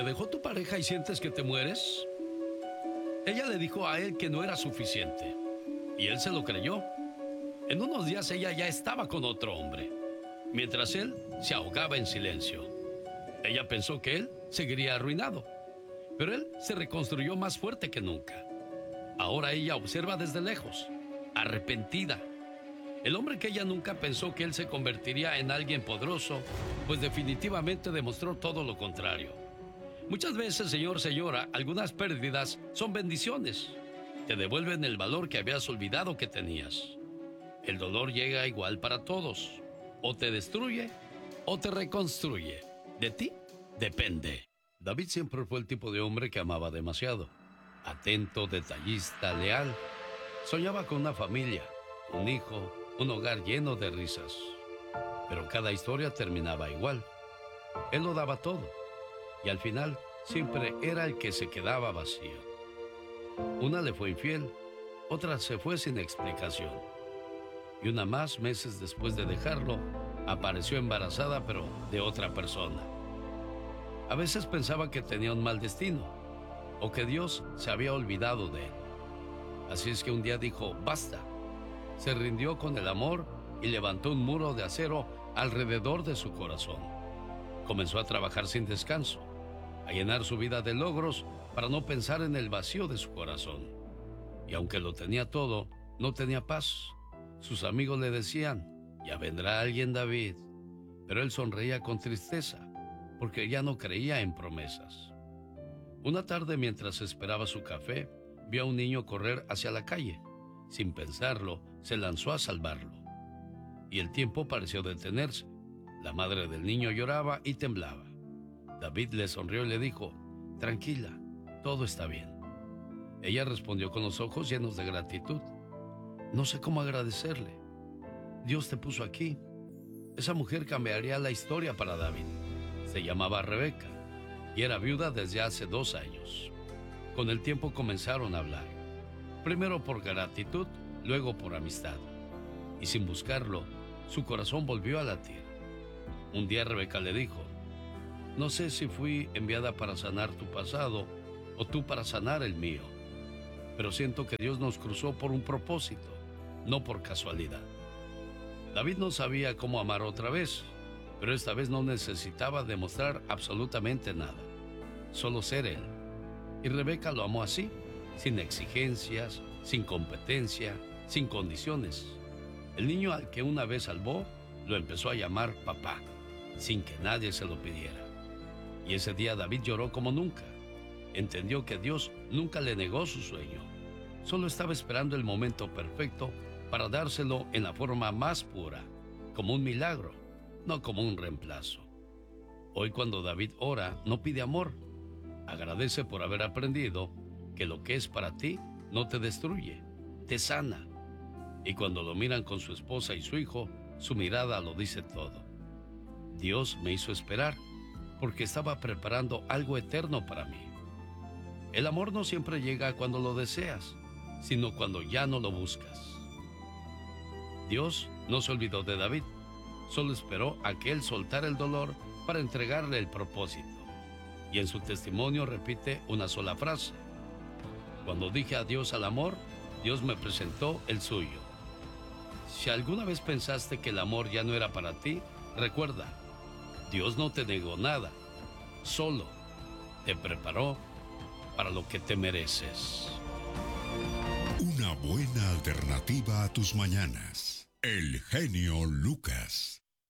¿Te dejó tu pareja y sientes que te mueres? Ella le dijo a él que no era suficiente. Y él se lo creyó. En unos días ella ya estaba con otro hombre, mientras él se ahogaba en silencio. Ella pensó que él seguiría arruinado, pero él se reconstruyó más fuerte que nunca. Ahora ella observa desde lejos, arrepentida. El hombre que ella nunca pensó que él se convertiría en alguien poderoso, pues definitivamente demostró todo lo contrario. Muchas veces, señor, señora, algunas pérdidas son bendiciones. Te devuelven el valor que habías olvidado que tenías. El dolor llega igual para todos. O te destruye o te reconstruye. De ti depende. David siempre fue el tipo de hombre que amaba demasiado. Atento, detallista, leal. Soñaba con una familia, un hijo, un hogar lleno de risas. Pero cada historia terminaba igual. Él lo daba todo. Y al final siempre era el que se quedaba vacío. Una le fue infiel, otra se fue sin explicación. Y una más, meses después de dejarlo, apareció embarazada, pero de otra persona. A veces pensaba que tenía un mal destino, o que Dios se había olvidado de él. Así es que un día dijo, basta. Se rindió con el amor y levantó un muro de acero alrededor de su corazón. Comenzó a trabajar sin descanso, a llenar su vida de logros para no pensar en el vacío de su corazón. Y aunque lo tenía todo, no tenía paz. Sus amigos le decían, ya vendrá alguien, David. Pero él sonreía con tristeza, porque ya no creía en promesas. Una tarde, mientras esperaba su café, vio a un niño correr hacia la calle. Sin pensarlo, se lanzó a salvarlo. Y el tiempo pareció detenerse. La madre del niño lloraba y temblaba. David le sonrió y le dijo, tranquila, todo está bien. Ella respondió con los ojos llenos de gratitud. No sé cómo agradecerle. Dios te puso aquí. Esa mujer cambiaría la historia para David. Se llamaba Rebeca y era viuda desde hace 2 años. Con el tiempo comenzaron a hablar. Primero por gratitud, luego por amistad. Y sin buscarlo, su corazón volvió a latir. Un día Rebeca le dijo, no sé si fui enviada para sanar tu pasado o tú para sanar el mío, pero siento que Dios nos cruzó por un propósito, no por casualidad. David no sabía cómo amar otra vez, pero esta vez no necesitaba demostrar absolutamente nada, solo ser él. Y Rebeca lo amó así, sin exigencias, sin competencia, sin condiciones. El niño al que una vez salvó lo empezó a llamar papá, sin que nadie se lo pidiera. Y ese día David lloró como nunca. Entendió que Dios nunca le negó su sueño. Solo estaba esperando el momento perfecto para dárselo en la forma más pura, como un milagro, no como un reemplazo. Hoy cuando David ora, no pide amor. Agradece por haber aprendido que lo que es para ti no te destruye, te sana. Y cuando lo miran con su esposa y su hijo, su mirada lo dice todo. Dios me hizo esperar porque estaba preparando algo eterno para mí. El amor no siempre llega cuando lo deseas, sino cuando ya no lo buscas. Dios no se olvidó de David, solo esperó a que él soltara el dolor para entregarle el propósito. Y en su testimonio repite una sola frase. Cuando dije adiós al amor, Dios me presentó el suyo. Si alguna vez pensaste que el amor ya no era para ti, recuerda, Dios no te negó nada, solo te preparó para lo que te mereces. Una buena alternativa a tus mañanas. El genio Lucas.